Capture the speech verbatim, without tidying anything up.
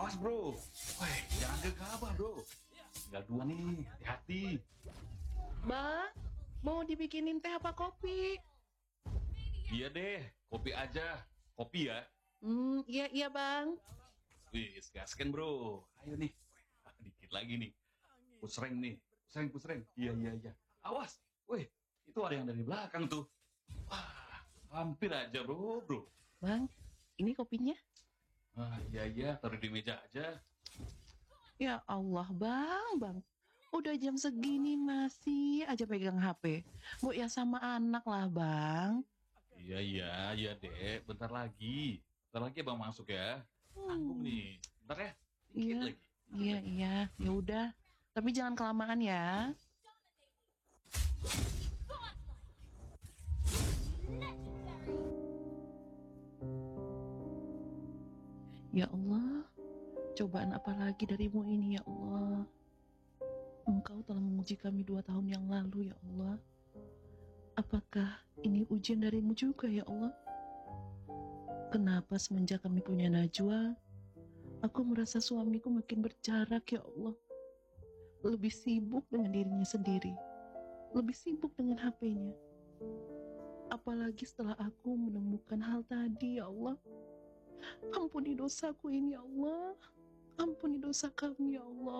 awas bro. Woi, jangan gegabah bro. Tinggal dua nih, hati-hati. Bang, mau dibikinin teh apa kopi? Iya deh, kopi aja. Kopi ya. Hmm, iya iya bang. Wih, gasken bro. Ayo nih. Ah, dikit lagi nih. Pusreng nih. Pusreng, pusreng. Iya, iya, iya. Awas. Wih, itu ada yang dari belakang tuh. Wah, hampir aja bro, bro. Bang, ini kopinya. Ah, iya, iya. Taruh di meja aja. Ya Allah bang, bang. Udah jam segini masih aja pegang H P. Bu ya sama anak lah bang. Iya, iya, iya dek. Bentar lagi. Bentar lagi bang masuk ya. Tanggung Hmm, nih. Bentar ya. Dikit iya, lagi. Dikit iya, lagi. iya. Ya udah. Tapi jangan kelamaan ya. Ya Allah, cobaan apa lagi darimu ini ya Allah. Engkau telah menguji kami dua tahun yang lalu ya Allah. Apakah ini ujian darimu juga ya Allah? Kenapa semenjak kami punya Najwa, aku merasa suamiku makin berjarak ya Allah. Lebih sibuk dengan dirinya sendiri. Lebih sibuk dengan H P-nya. Apalagi setelah aku menemukan hal tadi ya Allah. Ampuni dosaku ini ya Allah. Ampuni dosa kami ya Allah.